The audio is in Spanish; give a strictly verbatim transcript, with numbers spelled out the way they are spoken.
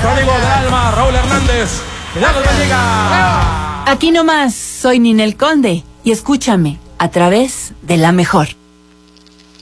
nuestro amigo del alma, Raúl Hernández. ¡Milagros Vallega! Aquí nomás, soy Ninel Conde y escúchame a través de La Mejor.